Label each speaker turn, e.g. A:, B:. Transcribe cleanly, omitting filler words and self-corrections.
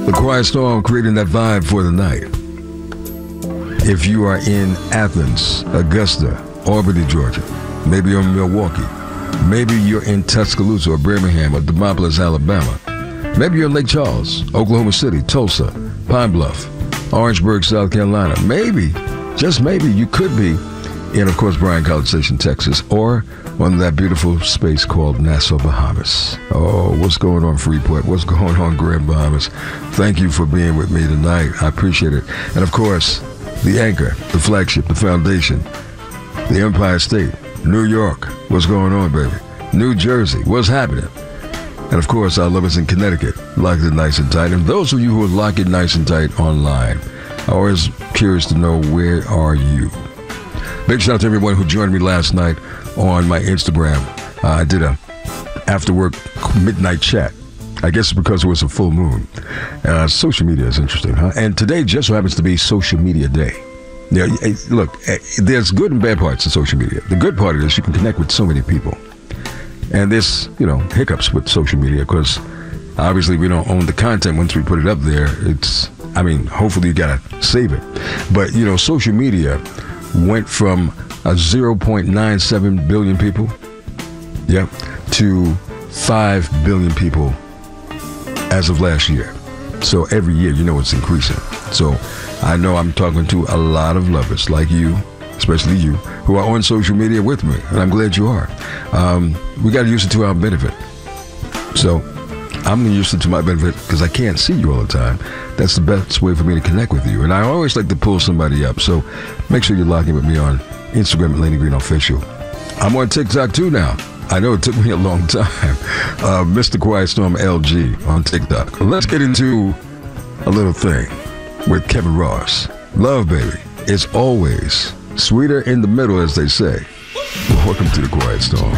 A: The Quiet Storm creating that vibe for the night. If you are in Athens, Augusta, Albany, Georgia, maybe you're in Milwaukee, maybe you're in Tuscaloosa or Birmingham or Demopolis, Alabama, maybe you're in Lake Charles, Oklahoma City, Tulsa, Pine Bluff, Orangeburg, South Carolina, maybe, just maybe, you could be in, of course, Bryan College Station, Texas, or on that beautiful space called Nassau, Bahamas. Oh, what's going on, Freeport? What's going on, Grand Bahamas? Thank you for being with me tonight. I appreciate it. And, of course, the anchor, the flagship, the foundation, the Empire State, New York. What's going on, baby? New Jersey. What's happening? And, of course, our lovers in Connecticut, locked it nice and tight. And those of you who are locked it nice and tight online, I'm always curious to know, where are you? Big shout out to everyone who joined me last night on my Instagram. I did a after-work midnight chat. I guess it's because it was a full moon. Social media is interesting, huh? And today just so happens to be Social Media Day. Yeah, look, there's good and bad parts of social media. The good part is you can connect with so many people. And there's, hiccups with social media because obviously we don't own the content once we put it up there. Hopefully you gotta save it. But, social media went from 0.97 billion people, to 5 billion people as of last year. So every year, it's increasing. So I know I'm talking to a lot of lovers like you, especially you, who are on social media with me, and I'm glad you are. We got to use it to our benefit. So I'm going to use it to my benefit because I can't see you all the time. That's the best way for me to connect with you. And I always like to pull somebody up. So make sure you're locking with me on Instagram at Lenny Green Official. I'm on TikTok too now. I know it took me a long time. Mr. Quiet Storm LG on TikTok. Let's get into a little thing with Kevin Ross. Love, baby, is always sweeter in the middle, as they say. Welcome to the Quiet Storm.